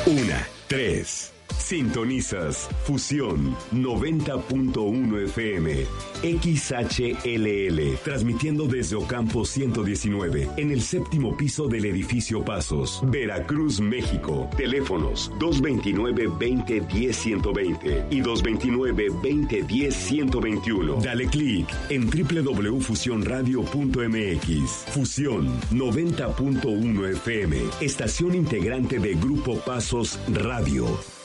Una, tres. Sintonizas Fusión 90.1 FM XHLL, transmitiendo desde Ocampo 119 en el séptimo piso del edificio Pasos, Veracruz, México. Teléfonos 229-2010-120 y 229-2010-121. Dale clic en www.fusionradio.mx. Fusión 90.1 FM, estación integrante de Grupo Pasos Radio.